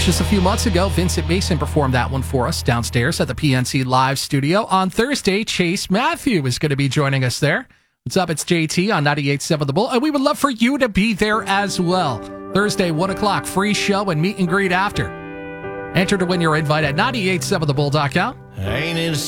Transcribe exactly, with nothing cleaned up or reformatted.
just a few months ago, Vincent Mason performed that one for us downstairs at the P N C Live studio. On Thursday, Chase Matthew is going to be joining us there. What's up? It's J T on ninety-eight point seven The Bull, and we would love for you to be there as well. Thursday, one o'clock, free show and meet and greet after. Enter to win your invite at nine eight seven the bull dot com. Ain't it